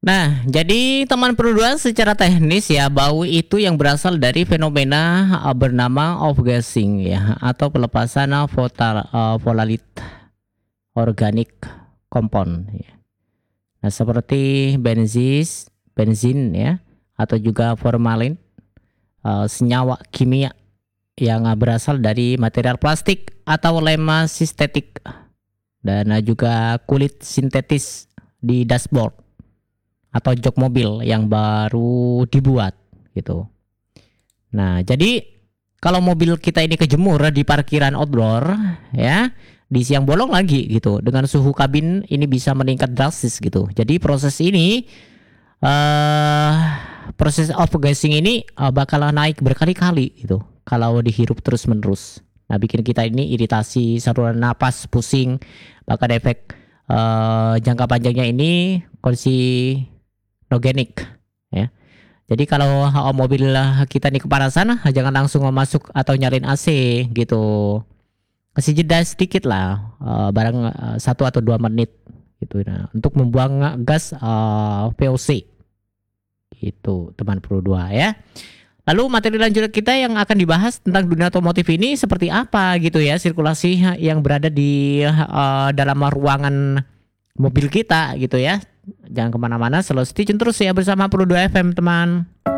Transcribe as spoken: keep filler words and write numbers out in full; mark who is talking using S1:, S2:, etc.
S1: Nah, jadi teman berdua secara teknis ya, bau itu yang berasal dari fenomena uh, bernama off-gassing ya, atau pelepasan uh, votal, uh, volalit organik compound ya. Nah, seperti benzis, benzin ya, atau juga formalin, uh, senyawa kimia yang uh, berasal dari material plastik atau lem sintetik, dan uh, juga kulit sintetis di dashboard atau jok mobil yang baru dibuat gitu. Nah, jadi kalau mobil kita ini kejemur di parkiran outdoor ya, di siang bolong lagi gitu, dengan suhu kabin ini bisa meningkat drastis gitu. Jadi proses ini uh, proses off-gassing ini uh, bakalan naik berkali-kali gitu kalau dihirup terus-menerus. Nah, bikin kita ini iritasi saluran napas, pusing, bahkan efek uh, jangka panjangnya ini karsinogenic ya. Jadi kalau uh, mobil kita nih kepanasan, jangan langsung masuk atau nyalain A C gitu. Kasih jeda sedikit lah, uh, barang uh, satu atau dua menit gitu. Nah, untuk membuang gas uh, V O C gitu, teman Pro dua ya. Lalu materi lanjut kita yang akan dibahas tentang dunia otomotif ini seperti apa gitu ya, sirkulasi yang berada di uh, dalam ruangan mobil kita gitu ya. Jangan kemana-mana, selalu stay tune terus ya bersama Pro dua F M teman.